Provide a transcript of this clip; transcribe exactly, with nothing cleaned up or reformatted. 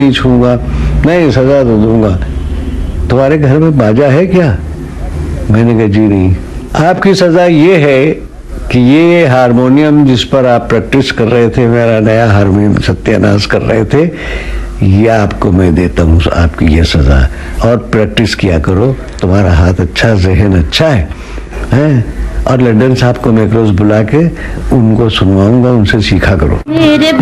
नहीं छूंगा, नहीं सजा तो दूंगा। तुम्हारे घर में बाजा है क्या? मैंने कहा जी नहीं। आपकी सजा ये है कि ये हारमोनियम जिस पर आप प्रैक्टिस कर रहे थे, मेरा नया हारमोनियम सत्यानाश कर रहे थे, ये आपको मैं देता हूँ, आपकी ये सजा। और प्रैक्टिस किया करो, तुम्हारा हाथ अच्छा, जहन अच्छा है, हैं? और लंदन साहब को मैं एक रोज बुला के उनको सुनवाऊंगा, उनसे सीखा करो।